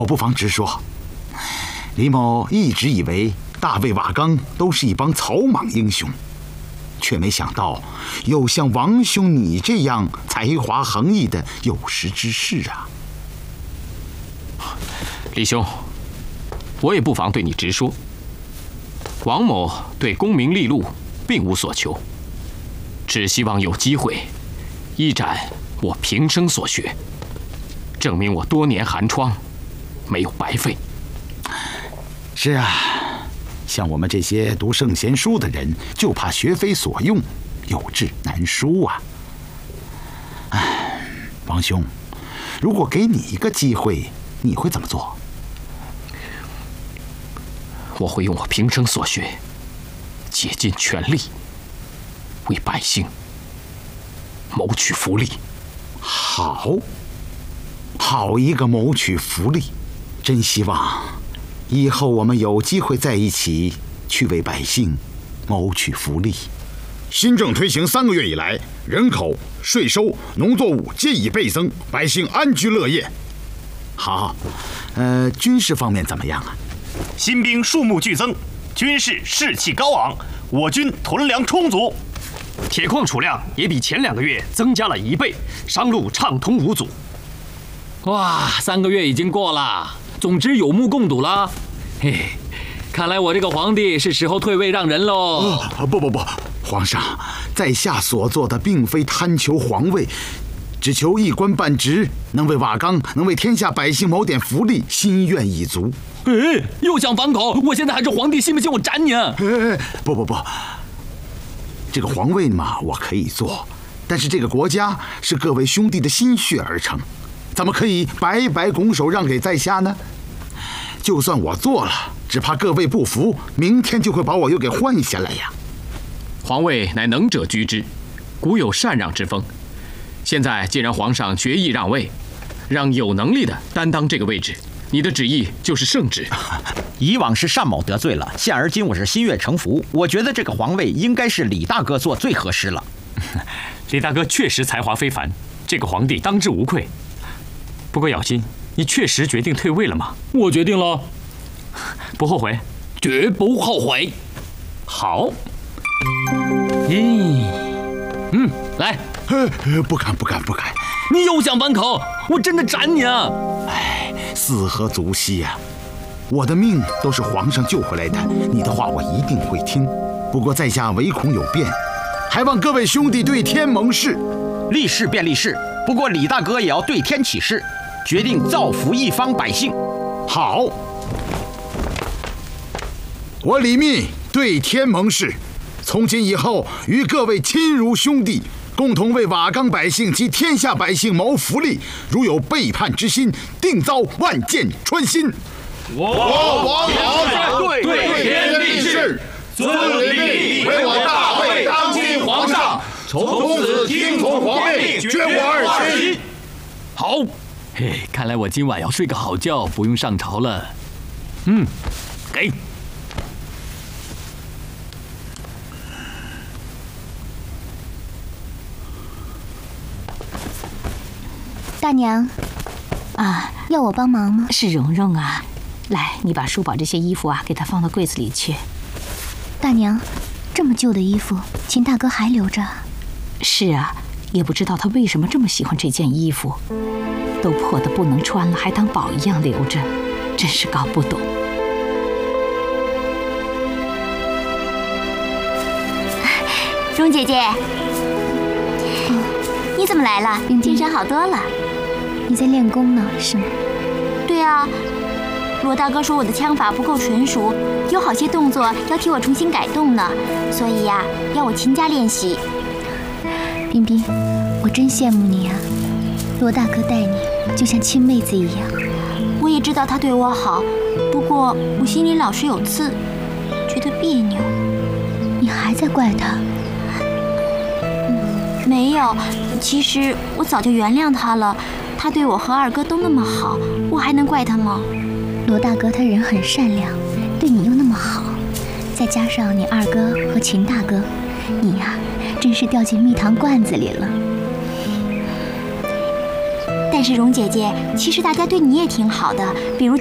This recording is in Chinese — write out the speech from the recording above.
我不妨直说，李某一直以为大魏瓦岗都是一帮草莽英雄，却没想到有像王兄你这样才华横溢的有识之士啊！ 李兄，我也不妨对你直说，王某对功名利禄并无所求，只希望有机会一展我平生所学，证明我多年寒窗没有白费。 是啊，像我们这些读圣贤书的人，就怕学非所用，有志难书啊！哎，王兄，如果给你一个机会，你会怎么做？ 我会用我平生所学，竭尽全力，为百姓谋取福利。 好，好一个谋取福利！真希望以后我们有机会在一起，去为百姓谋取福利。 新政推行3个月以来，人口、税收、农作物皆已倍增，百姓安居乐业。 好，军事方面怎么样啊？ 新兵数目剧增，军士士气高昂，我军屯粮充足， 铁矿储量也比前2个月增加了1倍，商路畅通无阻。 哇，3个月已经过了，总之有目共睹了。嘿，看来我这个皇帝是时候退位让人喽。 不，皇上，在下所做的并非贪求皇位，只求一官半职，能为瓦岗，能为天下百姓谋点福利，心愿已足。 又想反口！我现在还是皇帝，信不信我斩你啊？ 不，这个皇位嘛，我可以做，但是这个国家是各位兄弟的心血而成，怎么可以白白拱手让给在下呢？就算我做了，只怕各位不服，明天就会把我又给换下来呀。 皇位乃能者居之，古有禅让之风。现在既然皇上决意让位，让有能力的担当这个位置，你的旨意就是圣旨。 以往是单某得罪了，现而今我是心悦诚服。我觉得这个皇位应该是李大哥做最合适了。 李大哥确实才华非凡，这个皇帝当之无愧。不过咬金，你确实决定退位了吗？ 我决定了， 不后悔？ 绝不后悔。 好。 来。 不敢。 你又想反口，我真的斩你啊！ 四合足息呀！我的命都是皇上救回来的，你的话我一定会听。不过在下唯恐有变，还望各位兄弟对天盟誓。 立誓便立誓，不过李大哥也要对天起誓，决定造福一方百姓。 好，我李密对天盟誓，从今以后与各位亲如兄弟，共同为瓦岗百姓及天下百姓谋福利，如有背叛之心，定遭万箭穿心。 我王尧对天立誓，遵李密为我大魏当今皇上，从此听从皇命，绝无二心。 好，看来我今晚要睡个好觉，不用上朝了。给。 大娘，要我帮忙吗？ 是蓉蓉啊，来，你把叔宝这些衣服给他放到柜子里去。 大娘，这么旧的衣服，秦大哥还留着？ 是啊，也不知道他为什么这么喜欢这件衣服，都破得不能穿了，还当宝一样留着，真是搞不懂。 蓉姐姐，你怎么来了？精神好多了。你在练功呢，是吗？对啊，罗大哥说我的枪法不够纯熟，有好些动作要替我重新改动呢，所以呀，要我勤加练习。冰冰，我真羡慕你啊，罗大哥待你就像亲妹子一样。我也知道他对我好，不过我心里老是有刺，觉得别扭。你还在怪他？没有，其实我早就原谅他了。他对我和二哥都那么好，我还能怪他吗？罗大哥他人很善良，对你又那么好，再加上你二哥和秦大哥，你呀，真是掉进蜜糖罐子里了。但但是蓉姐姐，其实大家对你也挺好的，比如